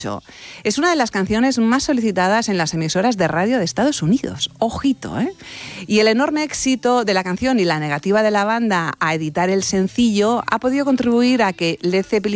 Es una de las canciones más solicitadas en las emisoras de radio de Estados Unidos. Ojito, ¿eh? Y el enorme éxito de la canción y la negativa de la banda a editar el sencillo ha podido contribuir a que Led Zeppelin